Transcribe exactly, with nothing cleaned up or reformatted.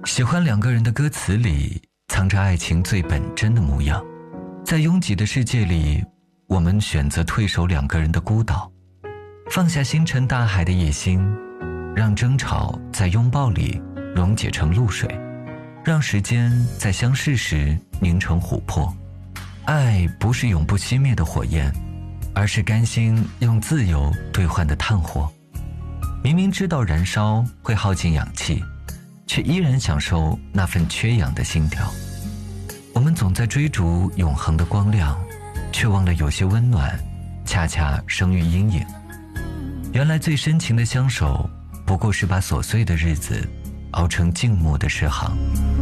喜欢两个人的歌词里藏着爱情最本真的模样。在拥挤的世界里，我们选择退守两个人的孤岛，放下星辰大海的野心，让争吵在拥抱里溶解成露水，让时间在相视时凝成琥珀。爱不是永不熄灭的火焰，而是甘心用自由兑换的炭火。明明知道燃烧会耗尽氧气，却依然享受那份缺氧的心跳。我们总在追逐永恒的光亮，却忘了有些温暖恰恰生于阴影。原来最深情的相守，不过是把琐碎的日子熬成静默的诗行。